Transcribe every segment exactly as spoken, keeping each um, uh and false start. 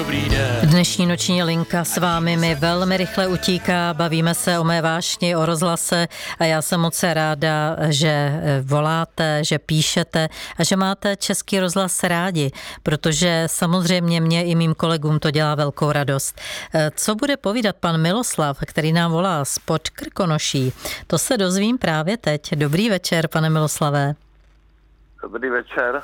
dobrý den. Dnešní noční linka s vámi mi velmi rychle utíká, bavíme se o mé vášni, o rozhlase a já jsem moc ráda, že voláte, že píšete a že máte Český rozhlas rádi, protože samozřejmě mě i mým kolegům to dělá velkou radost. Co bude povídat pan Miloslav, který nám volá spod Krkonoší, to se dozvím právě teď. Dobrý večer, pane Miloslavé. Dobrý večer.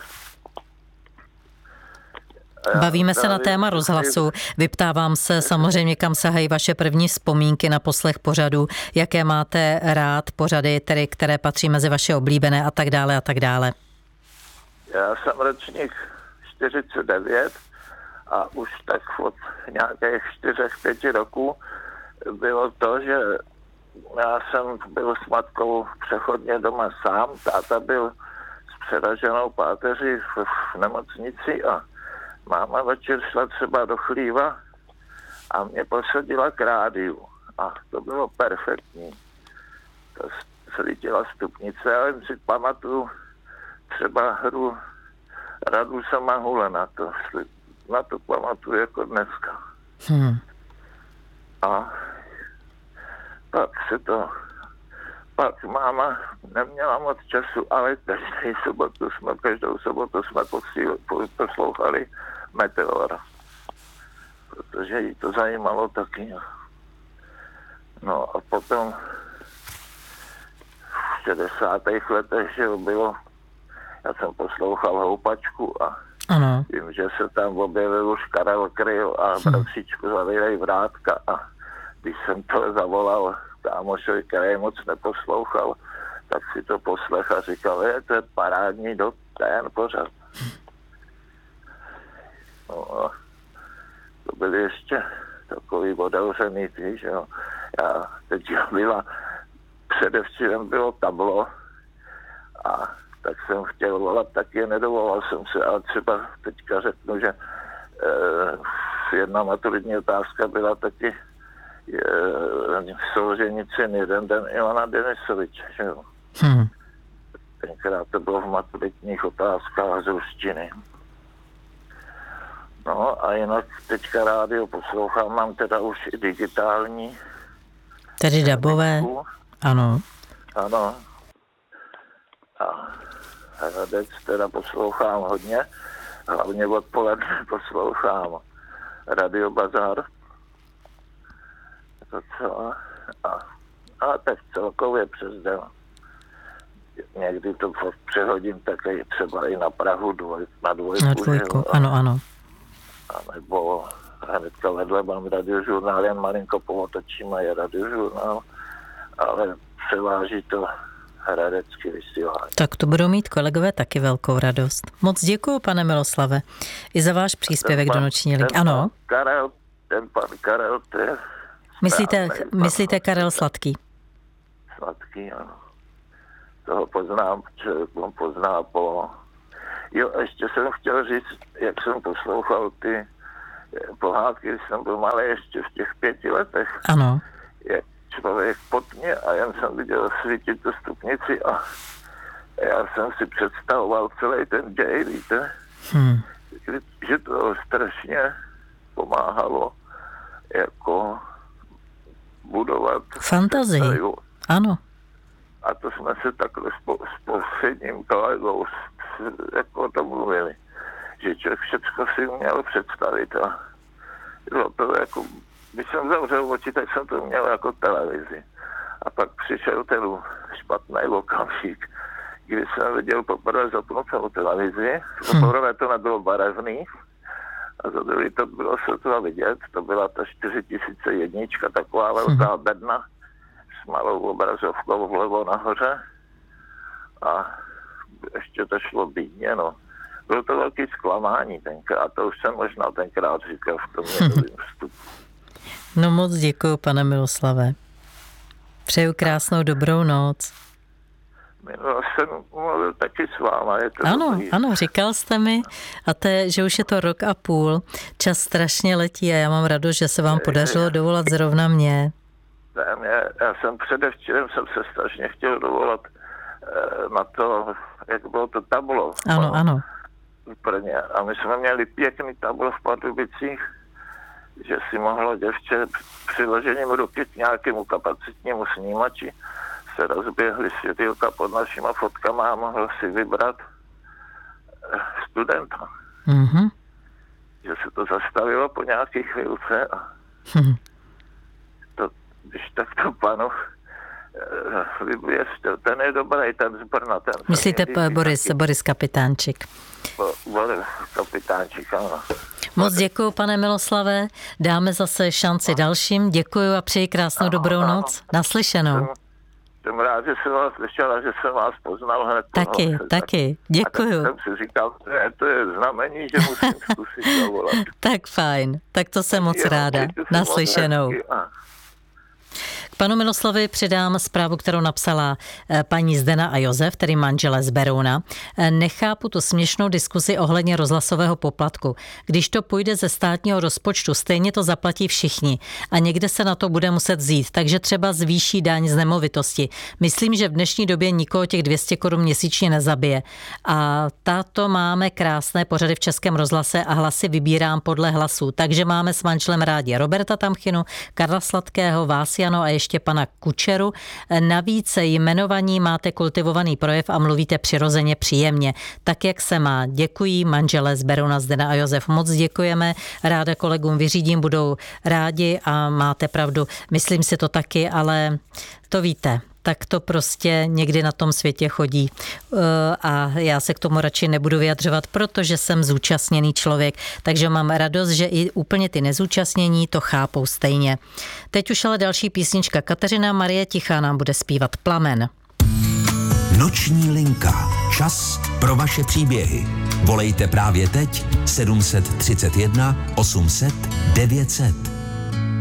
Bavíme se na téma rozhlasu. Vyptávám se samozřejmě, kam sahají vaše první vzpomínky na poslech pořadu, jaké máte rád pořady, tedy, které patří mezi vaše oblíbené a tak dále a tak dále. Já jsem ročník čtyřicet devět a už tak od nějakých čtyřech, pěti roků bylo to, že já jsem byl s matkou přechodně doma sám, táta byl s přeraženou páteří v, v nemocnici a máma večer šla třeba do chlíva a mě posadila k rádiu. A to bylo perfektní. To svítila stupnice, ale si pamatuju třeba hru Radu Samahule na to. Na to pamatuju jako dneska. Hmm. A pak se to... Pak máma neměla moc času, ale každý sobotu jsme, každou sobotu jsme poslouchali Meteor, protože jí to zajímalo taky. No a potom v šedesátých letech, že bylo, já jsem poslouchal Houpačku a ano. Vím, že se tam objevil už Karel Kryl a bratříčku Zavírej Vrátka a když jsem to zavolal kámošovi, který moc neposlouchal, tak si to poslech a říkal, je, to je parádní do ten pořad. No a to byly ještě takový otevřený ty, že jo. Já teď byla, předevčírem bylo Tablo a tak jsem chtěl volat, tak je nedovolal jsem se, ale třeba teďka řeknu, že eh, jedna maturitní otázka byla taky v Solženici jeden den Ivana Denisoviče, že jo. Hmm. Tenkrát to bylo v maturitních otázkách z ruštiny. No a jinak teďka rádio poslouchám, mám teda už i digitální. Tedy dabové, ano. Ano. A Hradec teda poslouchám hodně, hlavně odpoledne poslouchám Radio Bazar. Docela. A, a tak celkově přes den. Někdy to přehodím také třeba i na Prahu dvoj, na dvojku. Na dvojku, ano, ano. A nebo hnedka vedle mám radiožurnál, jen malinko povotočím a je radiožurnál, ale převáží to hradecký vysílání. Tak to budou mít kolegové taky velkou radost. Moc děkuju, pane Miloslave, i za váš příspěvek do noční linky. Ano. Karel, ten pan Karel, to je Myslíte, myslíte Karel Sladký? Sladký, ano. Toho poznám, člověk on pozná po... Jo, ještě jsem chtěl říct, jak jsem poslouchal ty pohádky, když jsem byl malý ještě v těch pěti letech. Ano. Jak člověk pod mě a jen jsem viděl svítit tu stupnici a já jsem si představoval celý ten děj, víte, Hmm. že to strašně pomáhalo jako budovat fantazii. Ano. A to jsme se takhle s, s posledním kolegou s, s, jako o tom mluvili, že člověk všechno si měl představit a bylo to jako, když jsem zavřel oči, tak jsem to měl jako televizi. A pak přišel ten špatný okamžik, kdy jsem viděl poprvé zapnutou televizi, Hmm. poprvé to nebylo barevný, a za druhý to bylo sotva vidět, to byla ta čtyři tisíce jedna, taková velká bedna s malou obrazovkou vlevo nahoře a ještě to šlo bídně, no. Bylo to velký zklamání tenkrát, to už jsem možná tenkrát říkal v tom jednovým vstupu. No moc děkuju, pane Miloslave. Přeju krásnou dobrou noc. Minule jsem mluvil taky s váma. Je to ano, dobrý. ano, říkal jste mi, a to je, že už je to rok a půl, čas strašně letí a já mám radost, že se vám podařilo dovolat zrovna mě. Ne, mě, já jsem předevčírem jsem se strašně chtěl dovolat eh, na to, jak bylo to tablo. Ano, ano. V Brně. A my jsme měli pěkný tablo v Pardubicích že si mohlo děvče přiložením ruky k nějakému kapacitnímu snímači se rozběhly světýlka pod našima fotkama a mohl si vybrat studenta. Mm-hmm. Že se to zastavilo po nějaké chvílce a mm-hmm. to, když tak to panu vyvěřte, ten je dobrý, ten z Brna. Ten Myslíte p- Boris, taky... Boris Kapitánčik? Bo, Boris Kapitánčik, ano. Moc děkuju, pane Miloslave. Dáme zase šanci dalším. Děkuju a přeji krásnou ano, dobrou ano. noc. Naslyšenou. Jsem, jsem rád, že jsem vás slyšela, že jsem vás poznal hned. Taky, toho, taky. Děkuju. Tak jsem si říkal, že to je znamení, že musím zkusit zavolat. Tak fajn. Tak to jsem moc ráda. Naslyšenou. K panu Miloslavi přidám zprávu, kterou napsala paní Zdena a Josef, tedy manželé z Berouna. Nechápu tu směšnou diskusi ohledně rozhlasového poplatku. Když to půjde ze státního rozpočtu, stejně to zaplatí všichni a někde se na to bude muset vzít, takže třeba zvýší daň z nemovitosti. Myslím, že v dnešní době nikoho těch dvě stě korun měsíčně nezabije. A tato máme krásné pořady v Českém rozhlase a hlasy vybírám podle hlasů. Takže máme s manželem rádi Roberta Tamchinu, Karla Sladkého, vás Jano a ještě pana Kučeru. Navíc jmenovaní máte kultivovaný projev a mluvíte přirozeně příjemně. Tak, jak se má. Děkuji manželé z Berouna, Zdena a Josef. Moc děkujeme. Ráda kolegům vyřídím, budou rádi a máte pravdu. Myslím si to taky, ale to víte. Tak to prostě někdy na tom světě chodí. A já se k tomu radši nebudu vyjadřovat, protože jsem zúčastněný člověk. Takže mám radost, že i úplně ty nezúčastnění to chápou stejně. Teď už ale další písnička. Kateřina Marie Tichá nám bude zpívat Plamen. Noční linka. Čas pro vaše příběhy. Volejte právě teď sedm set třicet jedna osm set devět set.